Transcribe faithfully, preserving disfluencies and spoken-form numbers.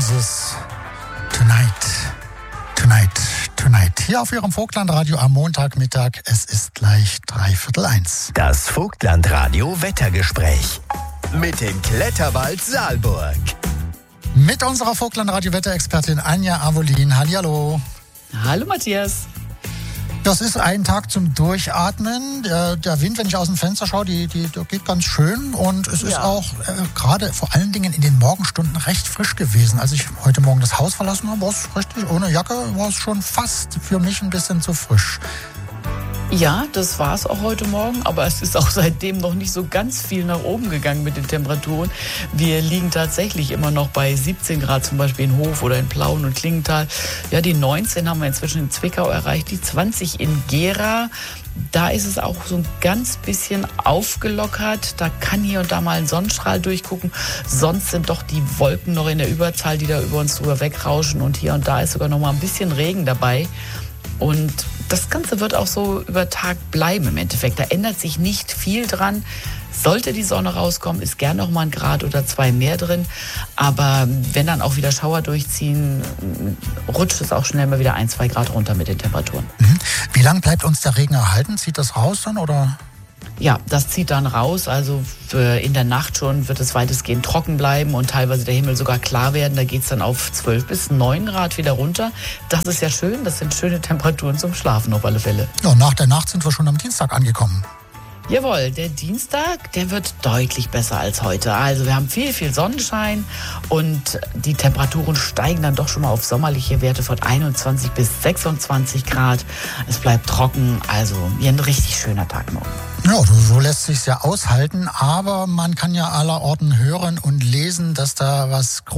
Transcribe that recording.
Genesis. Tonight, tonight, tonight. Hier auf Ihrem Vogtlandradio am Montagmittag. Es ist gleich dreiviertel eins. Das Vogtlandradio Wettergespräch mit dem Kletterwald Saalburg. Mit unserer Vogtlandradio-Wetterexpertin Anja Avolin. Hallihallo. Hallo Matthias. Das ist ein Tag zum Durchatmen. Der, der Wind, wenn ich aus dem Fenster schaue, die, die, der geht ganz schön. Und es ja. ist auch äh, gerade vor allen Dingen in den Morgenstunden recht frisch gewesen. Als ich heute Morgen das Haus verlassen habe, war es richtig ohne Jacke, war es schon fast für mich ein bisschen zu frisch. Ja, das war es auch heute Morgen, aber es ist auch seitdem noch nicht so ganz viel nach oben gegangen mit den Temperaturen. Wir liegen tatsächlich immer noch bei siebzehn Grad, zum Beispiel in Hof oder in Plauen und Klingenthal. Ja, die neunzehn haben wir inzwischen in Zwickau erreicht, die zwanzig in Gera. Da ist es auch so ein ganz bisschen aufgelockert. Da kann hier und da mal ein Sonnenstrahl durchgucken. Sonst sind doch die Wolken noch in der Überzahl, die da über uns drüber wegrauschen. Und hier und da ist sogar noch mal ein bisschen Regen dabei. Und das Ganze wird auch so über Tag bleiben im Endeffekt. Da ändert sich nicht viel dran. Sollte die Sonne rauskommen, ist gern noch mal ein Grad oder zwei mehr drin. Aber wenn dann auch wieder Schauer durchziehen, rutscht es auch schnell mal wieder ein, zwei Grad runter mit den Temperaturen. Mhm. Wie lange bleibt uns der Regen erhalten? Zieht das raus dann oder? Ja, das zieht dann raus. Also in der Nacht schon wird es weitestgehend trocken bleiben und teilweise der Himmel sogar klar werden. Da geht es dann auf zwölf bis neun Grad wieder runter. Das ist ja schön. Das sind schöne Temperaturen zum Schlafen auf alle Fälle. Ja, nach der Nacht sind wir schon am Dienstag angekommen. Jawohl, der Dienstag, der wird deutlich besser als heute. Also wir haben viel, viel Sonnenschein und die Temperaturen steigen dann doch schon mal auf sommerliche Werte von einundzwanzig bis sechsundzwanzig Grad. Es bleibt trocken, also hier ein richtig schöner Tag morgen. Ja, so lässt sich's ja aushalten, aber man kann ja allerorten hören und lesen, dass da was